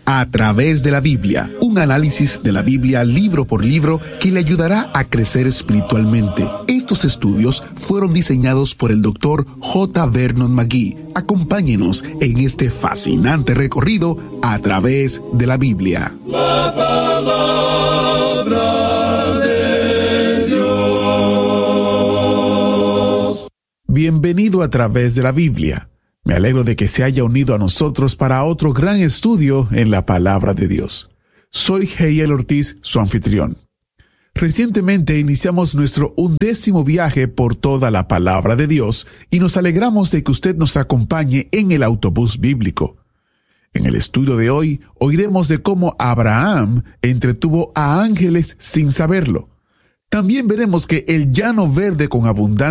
A través de la Biblia, un análisis de la Biblia libro por libro que le ayudará a crecer espiritualmente. Estos estudios fueron diseñados por el Dr. J. Vernon McGee. Acompáñenos en este fascinante recorrido a través de la Biblia. La palabra de Dios. Bienvenido a través de la Biblia. Me alegro de que se haya unido a nosotros para otro gran estudio en la palabra de Dios. Soy Heiel Ortiz, su anfitrión. Recientemente iniciamos nuestro 11º viaje por toda la palabra de Dios y nos alegramos de que usted nos acompañe en el autobús bíblico. En el estudio de hoy oiremos de cómo Abraham entretuvo a ángeles sin saberlo. También veremos que el llano verde con abundancia